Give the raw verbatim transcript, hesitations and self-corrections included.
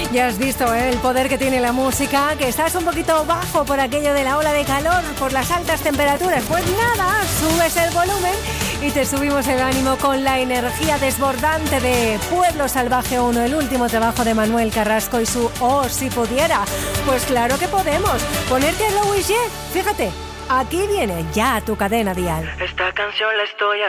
Ya has visto, ¿eh? El poder que tiene la música, que estás un poquito bajo por aquello de la ola de calor, por las altas temperaturas. Pues nada, subes el volumen y te subimos el ánimo con la energía desbordante de Pueblo Salvaje uno, el último trabajo de Manuel Carrasco y su Oh, si pudiera. Pues claro que podemos. Ponerte a Louis J, fíjate, aquí viene ya tu cadena dial. Esta canción la estoy